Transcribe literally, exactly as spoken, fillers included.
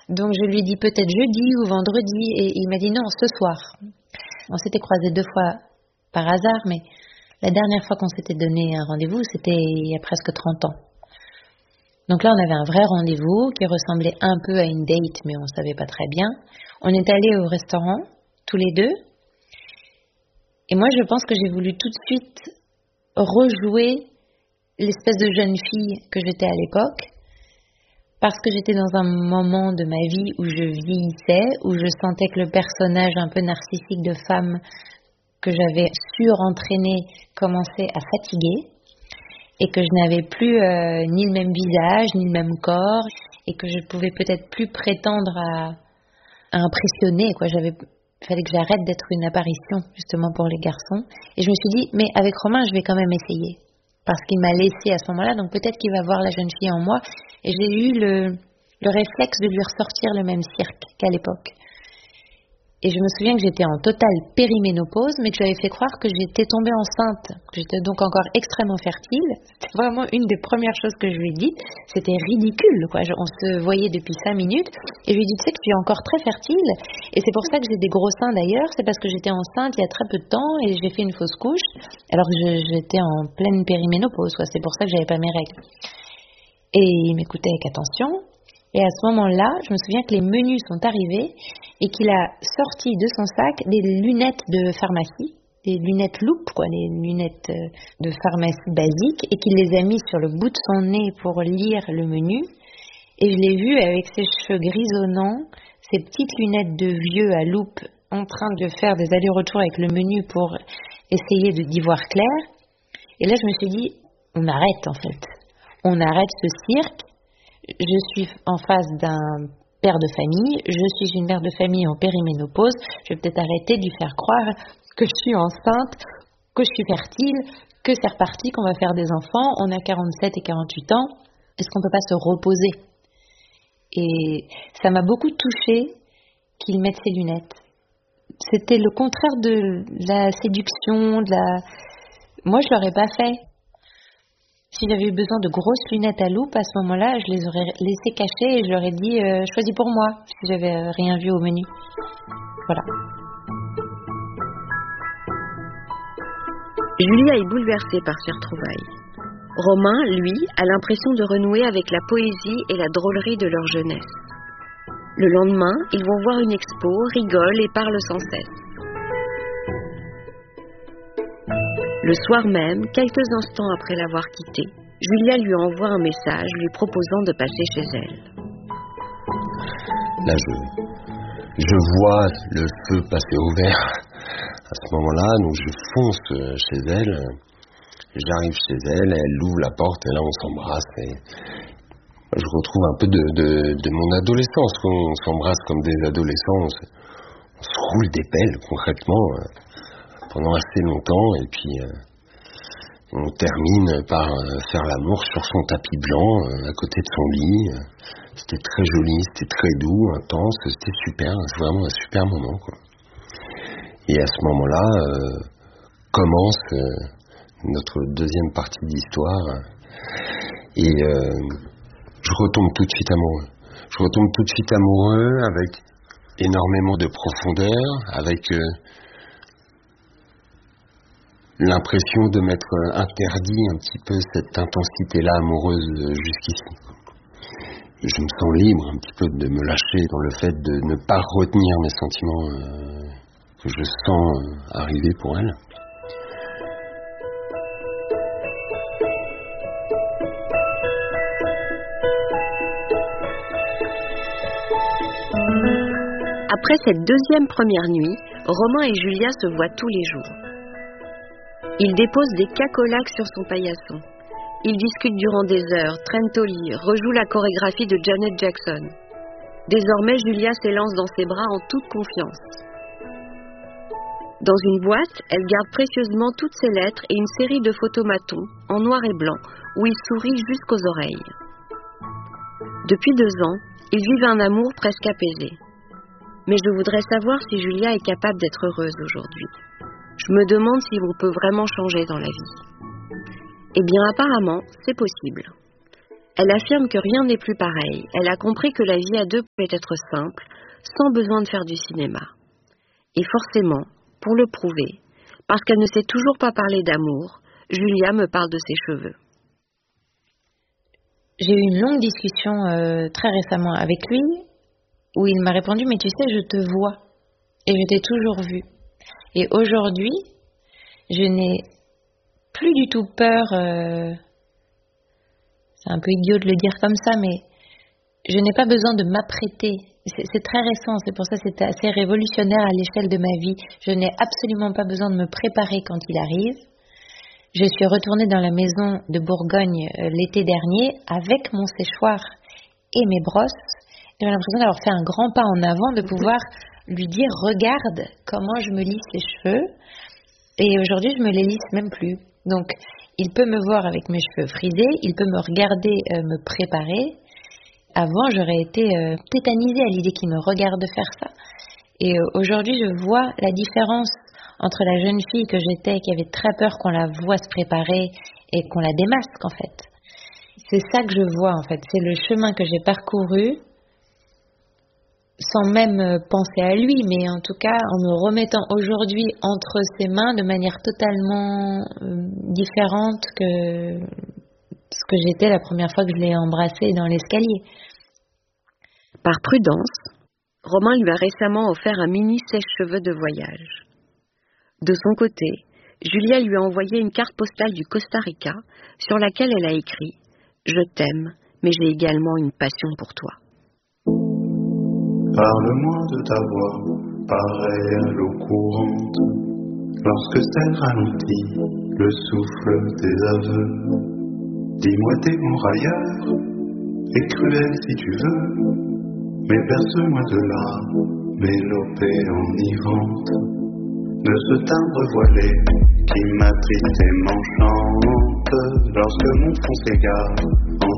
Donc je lui dis peut-être jeudi ou vendredi et il m'a dit non, ce soir. On s'était croisés deux fois par hasard, mais la dernière fois qu'on s'était donné un rendez-vous, c'était il y a presque trente ans. Donc là, on avait un vrai rendez-vous qui ressemblait un peu à une date, mais on ne savait pas très bien. On est allés au restaurant, tous les deux. Et moi, je pense que j'ai voulu tout de suite rejouer l'espèce de jeune fille que j'étais à l'époque, parce que j'étais dans un moment de ma vie où je vieillissais, où je sentais que le personnage un peu narcissique de femme que j'avais surentraîné commençait à fatiguer, et que je n'avais plus euh, ni le même visage, ni le même corps, et que je pouvais peut-être plus prétendre à, à impressionner, quoi. J'avais, il fallait que j'arrête d'être une apparition, justement, pour les garçons. Et je me suis dit, mais avec Romain, je vais quand même essayer. Parce qu'il m'a laissé à ce moment-là, donc peut-être qu'il va voir la jeune fille en moi. Et j'ai eu le, le réflexe de lui ressortir le même cirque qu'à l'époque. Et je me souviens que j'étais en totale périménopause, mais que j'avais fait croire que j'étais tombée enceinte, que j'étais donc encore extrêmement fertile. C'était vraiment une des premières choses que je lui ai dites. C'était ridicule, quoi. On se voyait depuis cinq minutes, et je lui ai dit, tu sais que tu es encore très fertile, et c'est pour ça que j'ai des gros seins d'ailleurs, c'est parce que j'étais enceinte il y a très peu de temps, et j'ai fait une fausse couche, alors que je, j'étais en pleine périménopause, quoi. C'est pour ça que j'avais pas mes règles. Et il m'écoutait avec attention. Et à ce moment-là, je me souviens que les menus sont arrivés et qu'il a sorti de son sac des lunettes de pharmacie, des lunettes loupe, quoi, les lunettes de pharmacie basiques, et qu'il les a mis sur le bout de son nez pour lire le menu. Et je l'ai vu avec ses cheveux grisonnants, ses petites lunettes de vieux à loupe, en train de faire des allers-retours avec le menu pour essayer de, d'y voir clair. Et là, je me suis dit, on arrête en fait. On arrête ce cirque. Je suis en face d'un père de famille, je suis une mère de famille en périménopause, je vais peut-être arrêter de lui faire croire que je suis enceinte, que je suis fertile, que c'est reparti, qu'on va faire des enfants, on a quarante-sept et quarante-huit ans, est-ce qu'on ne peut pas se reposer? Et ça m'a beaucoup touchée qu'il mette ses lunettes. C'était le contraire de la séduction, de la... Moi je ne l'aurais pas fait. Si j'avais eu besoin de grosses lunettes à loupe, à ce moment-là, je les aurais laissées cachées et je leur ai dit euh, « choisis pour moi » si j'avais euh, rien vu au menu. Voilà. Julia est bouleversée par ces retrouvailles. Romain, lui, a l'impression de renouer avec la poésie et la drôlerie de leur jeunesse. Le lendemain, ils vont voir une expo, rigolent et parlent sans cesse. Le soir même, quelques instants après l'avoir quitté, Julia lui envoie un message lui proposant de passer chez elle. Là, je, je vois le feu passer au vert à ce moment-là, donc je fonce chez elle. J'arrive chez elle, elle ouvre la porte et là on s'embrasse. Et je retrouve un peu de, de, de mon adolescence. On s'embrasse comme des adolescents, on se, on se roule des pelles concrètement pendant assez longtemps et puis euh, on termine par euh, faire l'amour sur son tapis blanc euh, à côté de son lit. C'était très joli, c'était très doux, intense, c'était super, c'est vraiment un super moment, quoi. Et à ce moment-là euh, commence euh, notre deuxième partie d'histoire et euh, je retombe tout de suite amoureux. Je retombe tout de suite amoureux avec énormément de profondeur, avec euh, l'impression de m'être interdit un petit peu cette intensité-là amoureuse jusqu'ici. Je me sens libre un petit peu de me lâcher dans le fait de ne pas retenir mes sentiments euh, que je sens euh, arriver pour elle. Après cette deuxième première nuit, Romain et Julia se voient tous les jours. Il dépose des cacolacs sur son paillasson. Ils discutent durant des heures, traînent au lit, rejouent la chorégraphie de Janet Jackson. Désormais, Julia s'élance dans ses bras en toute confiance. Dans une boîte, elle garde précieusement toutes ses lettres et une série de photomatons en noir et blanc où il sourit jusqu'aux oreilles. Depuis deux ans, ils vivent un amour presque apaisé. Mais je voudrais savoir si Julia est capable d'être heureuse aujourd'hui. Je me demande si on peut vraiment changer dans la vie. Eh bien, apparemment, c'est possible. Elle affirme que rien n'est plus pareil. Elle a compris que la vie à deux pouvait être simple, sans besoin de faire du cinéma. Et forcément, pour le prouver, parce qu'elle ne sait toujours pas parler d'amour, Julia me parle de ses cheveux. J'ai eu une longue discussion euh, très récemment avec lui, où il m'a répondu « Mais tu sais, je te vois, et je t'ai toujours vu. » Et aujourd'hui, je n'ai plus du tout peur, euh, c'est un peu idiot de le dire comme ça, mais je n'ai pas besoin de m'apprêter. C'est, c'est très récent, c'est pour ça que c'est assez révolutionnaire à l'échelle de ma vie. Je n'ai absolument pas besoin de me préparer quand il arrive. Je suis retournée dans la maison de Bourgogne euh, l'été dernier avec mon séchoir et mes brosses. J'ai l'impression d'avoir fait un grand pas en avant, de pouvoir lui dire « Regarde comment je me lisse les cheveux ». Et aujourd'hui, je me les lisse même plus. Donc, il peut me voir avec mes cheveux frisés, il peut me regarder euh, me préparer. Avant, j'aurais été euh, tétanisée à l'idée qu'il me regarde faire ça. Et euh, aujourd'hui, je vois la différence entre la jeune fille que j'étais, qui avait très peur qu'on la voie se préparer et qu'on la démasque, en fait. C'est ça que je vois, en fait. C'est le chemin que j'ai parcouru, sans même penser à lui, mais en tout cas en me remettant aujourd'hui entre ses mains de manière totalement euh, différente que ce que j'étais la première fois que je l'ai embrassé dans l'escalier. Par prudence, Romain lui a récemment offert un mini sèche-cheveux de voyage. De son côté, Julia lui a envoyé une carte postale du Costa Rica sur laquelle elle a écrit « Je t'aime, mais j'ai également une passion pour toi ». Parle-moi de ta voix, pareille à l'eau courante, lorsque celle ralentit le souffle des aveux. Dis-moi tes mots railleurs, et cruels si tu veux, mais berce-moi de là, mélopée enivrante, de ce timbre voilé qui m'attriste et m'enchante, lorsque mon front s'égare en